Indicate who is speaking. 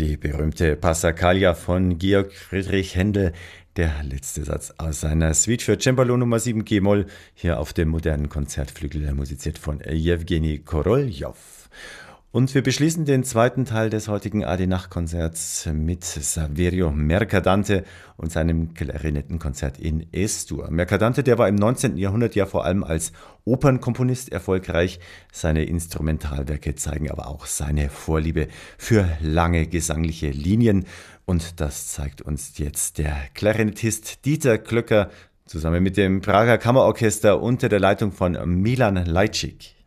Speaker 1: Die berühmte Passacaglia von Georg Friedrich Händel, der letzte Satz aus seiner Suite für Cembalo Nummer 7 G-Moll, hier auf dem modernen Konzertflügel, musiziert von Jewgeni Koroljov. Und wir beschließen den zweiten Teil des heutigen AD-Nacht-Konzerts mit Saverio Mercadante und seinem Klarinettenkonzert in Es-Dur. Mercadante, der war im 19. Jahrhundert ja vor allem als Opernkomponist erfolgreich. Seine Instrumentalwerke zeigen aber auch seine Vorliebe für lange gesangliche Linien. Und das zeigt uns jetzt der Klarinettist Dieter Klöcker zusammen mit dem Prager Kammerorchester unter der Leitung von Milan Lajcik.